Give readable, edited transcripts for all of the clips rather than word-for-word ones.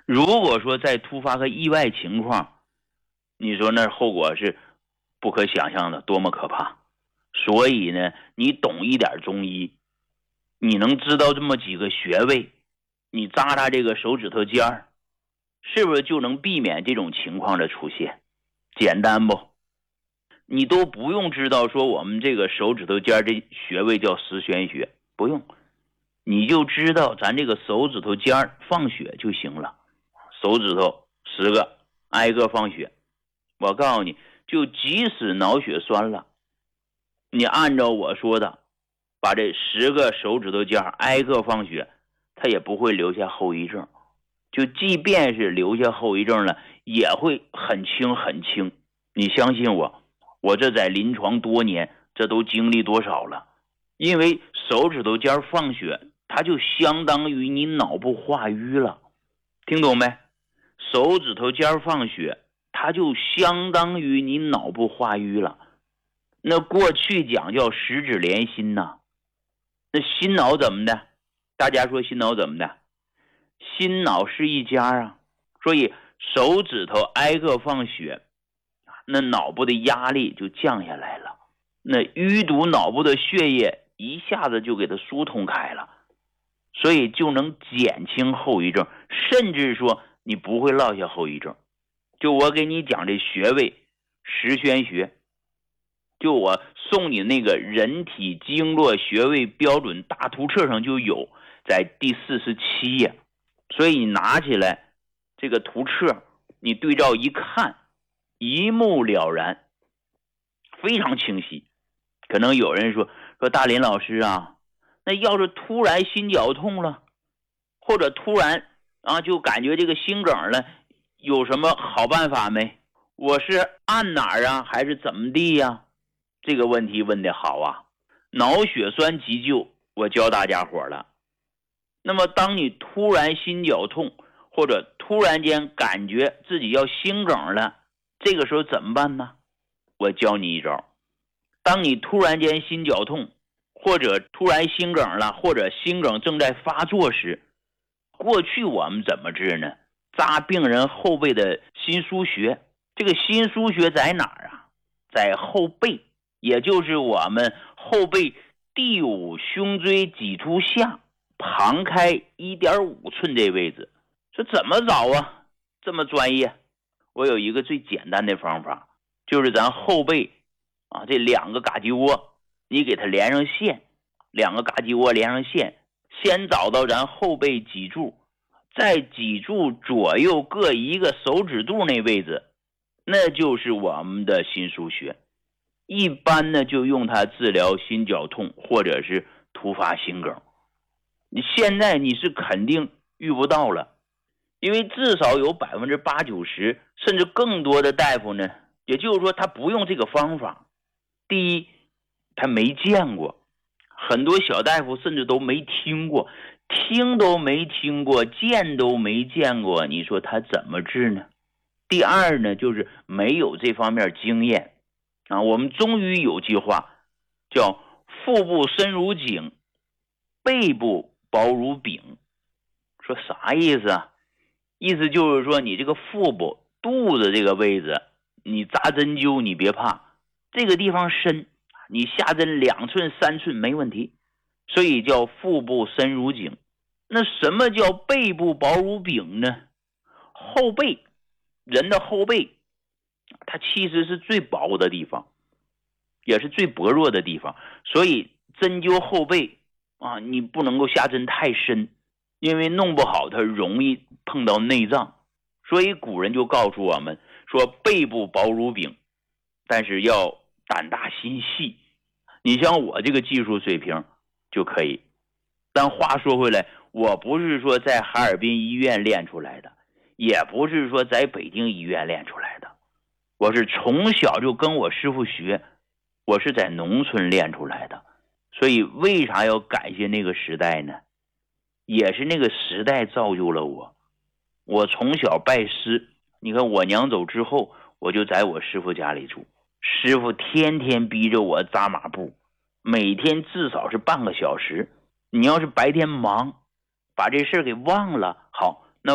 如果说再突发个意外情况，你说那后果是不可想象的，多么可怕。所以呢，你懂一点中医，你能知道这么几个穴位，你扎扎这个手指头尖儿，是不是就能避免这种情况的出现？简单不？你都不用知道说我们这个手指头尖这穴位叫十宣穴，不用，你就知道咱这个手指头尖放血就行了。手指头10个，挨个放血。我告诉你，就即使脑血栓了，你按照我说的，把这10个手指头尖挨个放血，它也不会留下后遗症。就即便是留下后遗症了，也会很轻很轻。你相信我，我这在临床多年，这都经历多少了。因为手指头尖放血，它就相当于你脑部化瘀了，听懂没？手指头尖放血，它就相当于你脑部化瘀了。那过去讲叫十指连心呐，那心脑怎么的？大家说心脑怎么的？心脑是一家啊，所以手指头挨个放血，那脑部的压力就降下来了，那淤堵脑部的血液一下子就给它疏通开了，所以就能减轻后遗症，甚至说你不会落下后遗症。就我给你讲这穴位十宣穴，就我送你那个人体经络穴位标准大图册上就有，在第47页。所以你拿起来这个图册，你对照一看，一目了然，非常清晰。可能有人说大林老师啊，那要是突然心绞痛了，或者突然就感觉这个心梗了，有什么好办法没？我是按哪儿啊，还是怎么地呀？这个问题问得好啊。脑血栓急救我教大家伙了。那么当你突然心绞痛，或者突然间感觉自己要心梗了，这个时候怎么办呢？我教你一招。当你突然间心绞痛，或者突然心梗了，或者心梗正在发作时，过去我们怎么治呢？扎病人后背的心腧穴。这个心腧穴在哪儿啊？在后背，也就是我们后背第5胸椎棘突下旁开 1.5 寸这位置。说怎么找啊？这么专业。我有一个最简单的方法，就是咱后背这2个嘎叽窝，你给它连上线，2个嘎叽窝连上线，先找到咱后背脊柱，在脊柱左右各一个手指肚那位置，那就是我们的心腧穴。一般呢就用它治疗心绞痛或者是突发心梗。你现在你是肯定遇不到了，因为至少有80-90%甚至更多的大夫呢，也就是说他不用这个方法。第一，他没见过，很多小大夫甚至都没听过，听都没听过，见都没见过，你说他怎么治呢？第二呢，就是没有这方面经验我们中医有句话叫腹部深如井，背部薄如饼。说啥意思啊？意思就是说你这个腹部肚子这个位置，你扎针灸你别怕，这个地方深，你下针2寸3寸没问题，所以叫腹部深如井。那什么叫背部薄如饼呢？后背，人的后背它其实是最薄的地方，也是最薄弱的地方，所以针灸后背你不能够下针太深，因为弄不好它容易碰到内脏。所以古人就告诉我们说背部薄如饼，但是要胆大心细。你像我这个技术水平就可以。但话说回来，我不是说在哈尔滨医院练出来的，也不是说在北京医院练出来的，我是从小就跟我师傅学，我是在农村练出来的。所以为啥要感谢那个时代呢？也是那个时代造就了我。我从小拜师，你看我娘走之后，我就在我师傅家里住，师傅天天逼着我扎马步，每天至少是半个小时。你要是白天忙把这事给忘了，好，那晚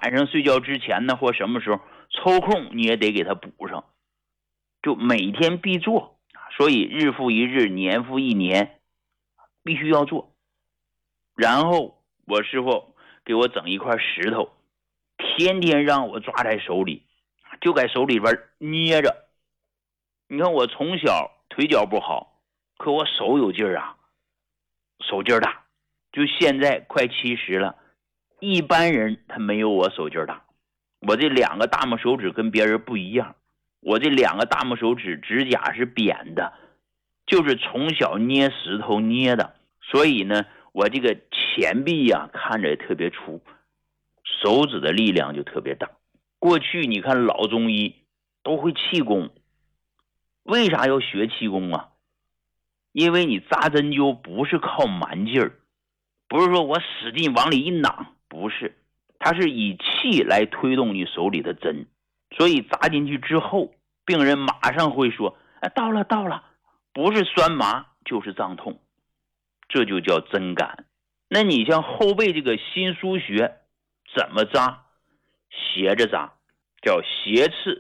晚上睡觉之前呢，或什么时候抽空你也得给他补上，就每天必做。所以日复一日，年复一年，必须要做。然后我师傅给我整一块石头，天天让我抓在手里，就在手里边捏着。你看我从小腿脚不好，可我手有劲儿啊，手劲儿大。就现在快70了，一般人他没有我手劲儿大。我这2个大拇手指跟别人不一样，我这2个大拇手指指甲是扁的，就是从小捏石头捏的。所以呢，我这个前臂呀，看着也特别粗，手指的力量就特别大。过去你看老中医都会气功，为啥要学气功啊？因为你扎针灸不是靠蛮劲儿，不是说我使劲往里一攮，不是，它是以气来推动你手里的针。所以扎进去之后，病人马上会说，到了，不是酸麻就是胀痛，这就叫针感。那你像后背这个心腧穴怎么扎？斜着扎，叫斜刺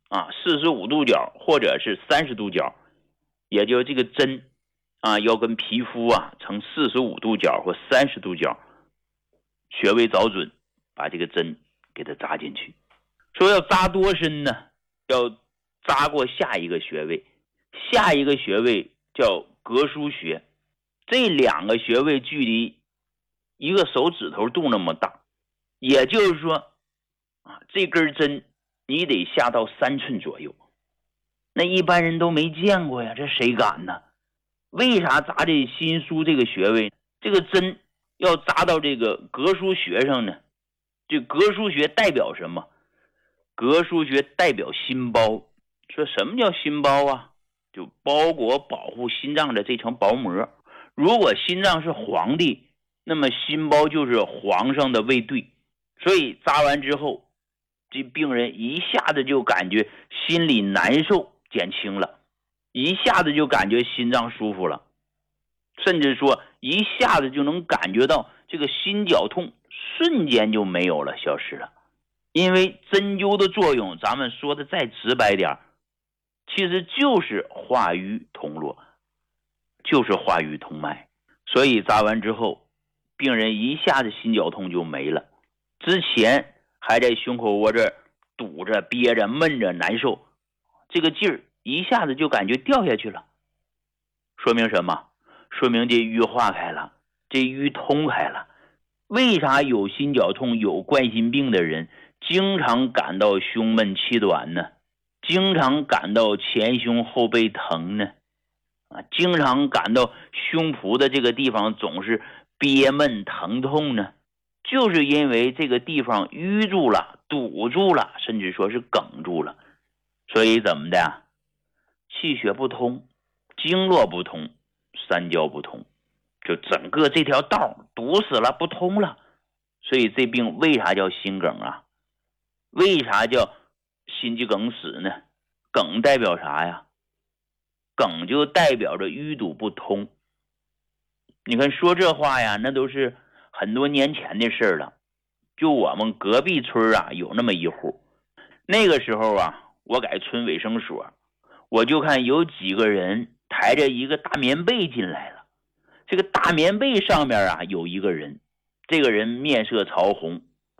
45度角或者是30度角，也就这个针要跟皮肤成45度角或30度角，穴位找准，把这个针给它扎进去。说要扎多深呢？要扎过下一个穴位，下一个穴位叫膈腧穴。这2个穴位距离一个手指头肚那么大，也就是说这根针你得下到3寸左右。那一般人都没见过呀，这谁敢呢？为啥扎这心腧这个穴位？这个针要扎到这个膈腧穴上呢？这膈腧穴代表什么？膈腧穴代表心包。说什么叫心包啊？就包裹保护心脏的这层薄膜。如果心脏是皇帝，那么心包就是皇上的卫队。所以扎完之后，这病人一下子就感觉心里难受减轻了，一下子就感觉心脏舒服了，甚至说一下子就能感觉到这个心绞痛瞬间就没有了，消失了。因为针灸的作用，咱们说的再直白点，其实就是化瘀通络，就是化瘀通脉。所以扎完之后，病人一下子心绞痛就没了，之前还在胸口窝这儿堵着憋着闷着难受，这个劲儿一下子就感觉掉下去了。说明什么？说明这瘀化开了，这瘀通开了。为啥有心绞痛有冠心病的人经常感到胸闷气短呢？经常感到前胸后背疼呢？经常感到胸脯的这个地方总是憋闷疼痛呢？就是因为这个地方淤住了，堵住了，甚至说是梗住了。所以怎么的？气血不通，经络不通，三焦不通，就整个这条道堵死了，不通了。所以这病为啥叫心梗啊？为啥叫心肌梗死呢？梗代表啥呀？梗就代表着淤堵不通。你看说这话呀，那都是很多年前的事了。就我们隔壁村有那么一户，那个时候我改村卫生所，我就看有几个人抬着一个大棉被进来了。这个大棉被上面有一个人，这个人面色潮红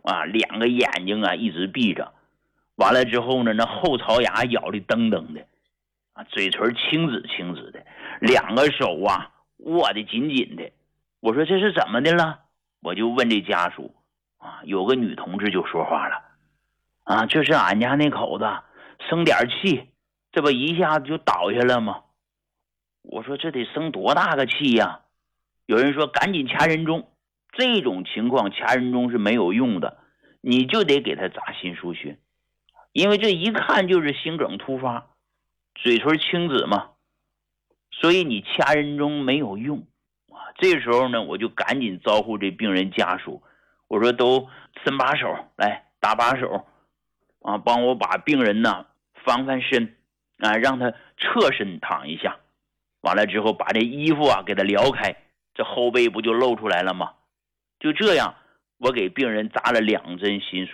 2个眼睛一直闭着，完了之后呢，那后槽牙咬得噔噔的嘴唇青紫青紫的，2个手握得紧紧的。我说这是怎么的了？我就问这家属有个女同志就说话了这是俺家那口子生点气，这不一下子就倒下了吗？我说这得生多大个气呀？有人说赶紧掐人中，这种情况掐人中是没有用的，你就得给他扎心腧穴，因为这一看就是心梗突发，嘴唇青紫嘛，所以你掐人中没有用这时候呢，我就赶紧招呼这病人家属，我说都伸把手来，搭把手帮我把病人翻翻身让他侧身躺一下，完了之后把这衣服给他撩开，这后背不就露出来了吗？就这样，我给病人扎了2针心